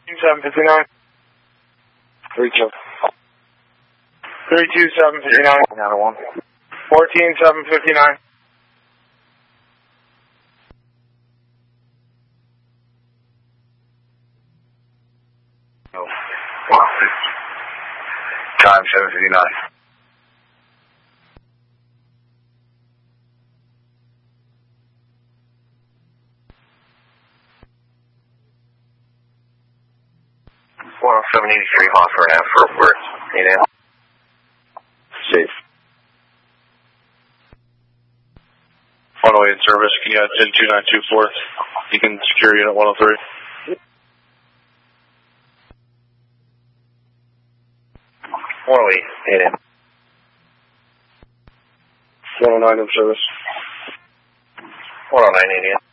759. 32. 32759. Another one. 14759. Oh. Time 759. Well, 783 Hawthorne Ave for Bert. 8 a.m. Safe. Runway in service, can you add 10294? You can secure unit 103. 108, 8 a.m. 109 in service. 109, 8 a.m.